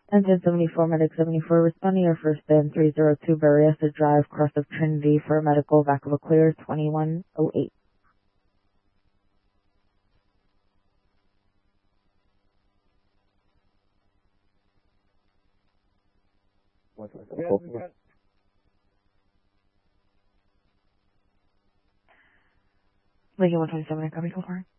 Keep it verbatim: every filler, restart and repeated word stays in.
Engine seventy-four, Medic seventy-four, responding to your first band three oh two Berryessa Drive, cross of Trinity for medical, back of a clear, twenty-one oh eight. Lincoln one twenty-seven, I copy so far.